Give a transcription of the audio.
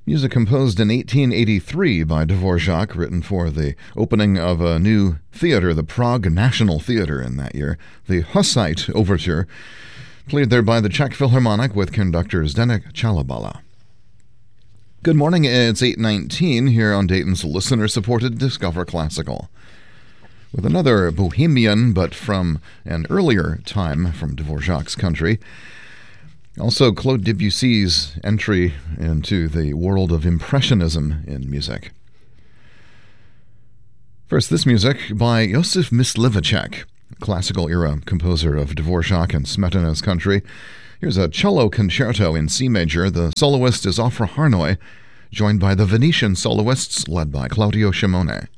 Music composed in 1883 by Dvorak, written for the opening of a new theater, the Prague National Theater in that year, the Hussite Overture, played there by the Czech Philharmonic with conductor Zdeněk Chalabala. Good morning, it's 8:19 here on Dayton's listener-supported Discover Classical. With another Bohemian, but from an earlier time from Dvorak's country. Also, Claude Debussy's entry into the world of Impressionism in music. First, this music by Josef Mysliveček, classical-era composer of Dvorak and Smetana's country. Here's a cello concerto in C major. The soloist is Ofra Harnoy, joined by the Venetian soloists led by Claudio Scimone.